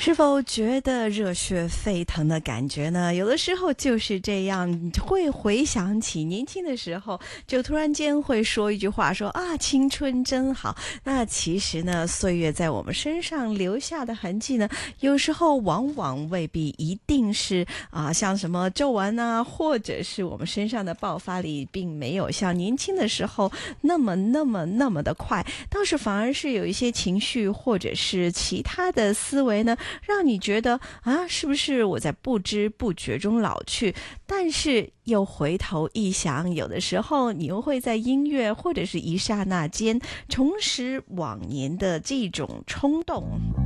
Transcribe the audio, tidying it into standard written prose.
是否觉得热血沸腾的感觉呢？有的时候就是这样，会回想起年轻的时候，就突然间会说一句话说啊，青春真好。那其实呢，岁月在我们身上留下的痕迹呢，有时候往往未必一定是像什么皱纹啊，或者是我们身上的爆发力，并没有像年轻的时候那么的快，倒是反而是有一些情绪或者是其他的思维呢，让你觉得啊，是不是我在不知不觉中老去？但是又回头一想，有的时候你又会在音乐或者是一刹那间重拾往年的这种冲动。